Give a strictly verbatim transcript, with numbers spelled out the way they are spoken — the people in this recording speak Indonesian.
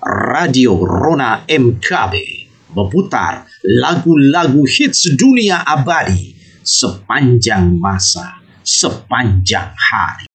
Radio Rona M K B memutar lagu-lagu hits dunia abadi sepanjang masa, sepanjang hari.